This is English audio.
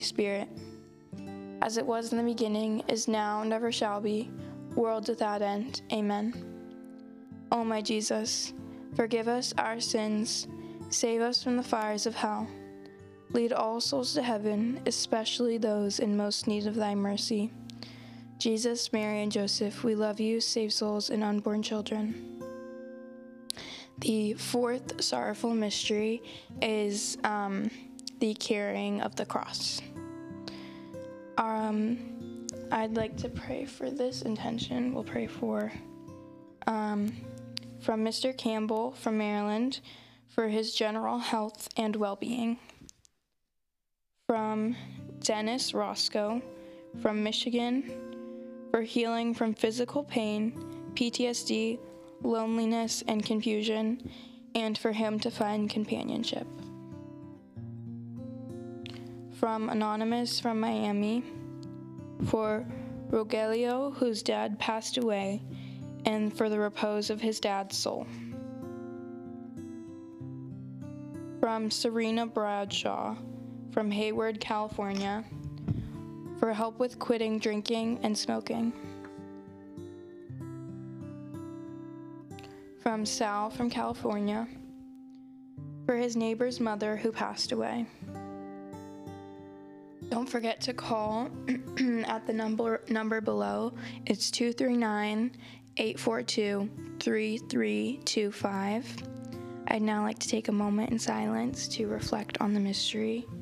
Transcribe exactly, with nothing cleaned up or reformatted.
Spirit, as it was in the beginning, is now, and ever shall be, world without end. Amen. O my Jesus, forgive us our sins, save us from the fires of hell. Lead all souls to heaven, especially those in most need of thy mercy. Jesus, Mary, and Joseph, we love you. Save souls and unborn children. The fourth sorrowful mystery is um, the carrying of the cross. Um, I'd like to pray for this intention. We'll pray for um, from Mister Campbell from Maryland for his general health and well-being. From Dennis Roscoe from Michigan for healing from physical pain, P T S D, loneliness, and confusion, and for him to find companionship. From Anonymous from Miami for Rogelio, whose dad passed away, and for the repose of his dad's soul. From Serena Bradshaw from Hayward, California, for help with quitting drinking and smoking. From Sal from California, for his neighbor's mother who passed away. Don't forget to call at the number number below. It's two three nine, eight four two, three three two five. I'd now like to take a moment in silence to reflect on the mystery